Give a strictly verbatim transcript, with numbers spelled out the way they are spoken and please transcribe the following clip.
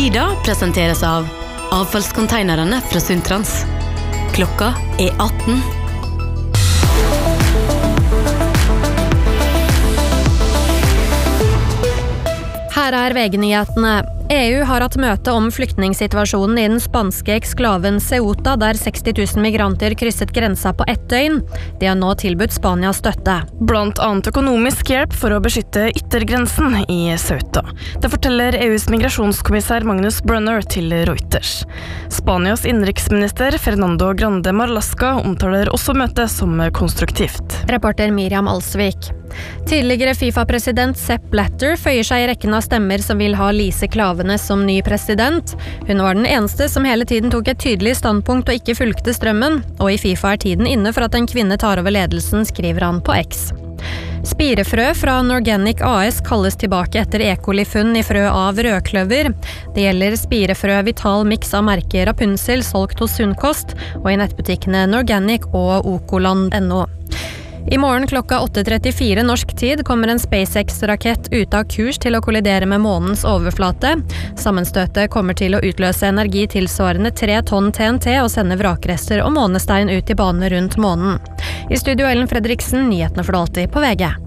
Tida presenteres av avfallskonteinerne fra Suntrans. Klokka er atten. Her er V G-nyhetene. E U har hatt møte om flyktningsituasjonen i den spanske eksklaven Ceuta, der seksti tusen migranter krysset grensa på ett døgn. De har nå tilbudt Spania støtte. Blant annet økonomisk hjelp for å beskytte yttergrensen i Ceuta. Det forteller E U's migrasjonskommissær Magnus Brunner til Reuters. Spanias innenriksminister Fernando Grande Marlaska omtaler også møtet som konstruktivt. Reporter Miriam Alsvik. Tidligere FIFA-president Sepp Blatter føyer seg i rekken av stemmer som vil ha Lise Klaveness som ny president. Hun var den eneste som hele tiden tok et tydelig standpunkt og ikke fulgte strømmen, og i FIFA er tiden inne for at en kvinne tar over ledelsen, skriver han på X. Spirefrø fra Norganic A S kalles tilbake etter E. coli-funn i frø av rødkløver. Det gjelder spirefrø Vital Mix av merket Rapunzel, solgt hos Sunnkost, og i nettbutikkene Norganic og okoland punktum no. I morgen klokka åtte trettifire norsk tid kommer en SpaceX-rakett ut av kurs til å kollidere med månens overflate. Sammenstøtet kommer til å utløse energi tilsvarende tre tonn T N T og sende vrakrester og månestein ut i bane rundt månen. I studio Ellen Fredriksen, nyhetene for det alltid på V G.